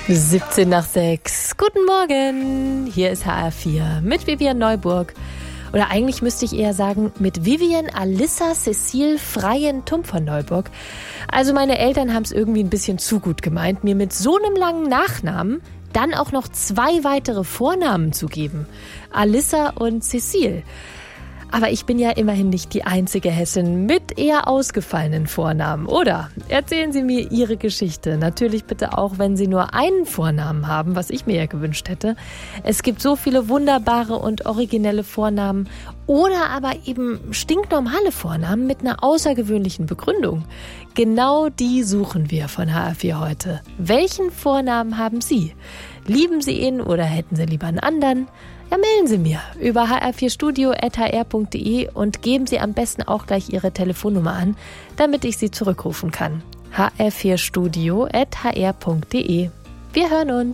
17 nach 6. Guten Morgen. Hier ist HR4 mit Vivian Neuburg. Oder eigentlich müsste ich eher sagen, mit Vivian Alissa Cecile Freien-Tump von Neuburg. Also meine Eltern haben es irgendwie ein bisschen zu gut gemeint, mir mit so einem langen Nachnamen dann auch noch 2 weitere Vornamen zu geben. Alissa und Cecile. Aber ich bin ja immerhin nicht die einzige Hessin mit eher ausgefallenen Vornamen, oder? Erzählen Sie mir Ihre Geschichte. Natürlich bitte auch, wenn Sie nur einen Vornamen haben, was ich mir ja gewünscht hätte. Es gibt so viele wunderbare und originelle Vornamen oder aber eben stinknormale Vornamen mit einer außergewöhnlichen Begründung. Genau die suchen wir von HR4 heute. Welchen Vornamen haben Sie? Lieben Sie ihn oder hätten Sie lieber einen anderen? Ja, melden Sie mir über hr4studio@hr.de und geben Sie am besten auch gleich Ihre Telefonnummer an, damit ich Sie zurückrufen kann. hr4studio@hr.de. Wir hören uns.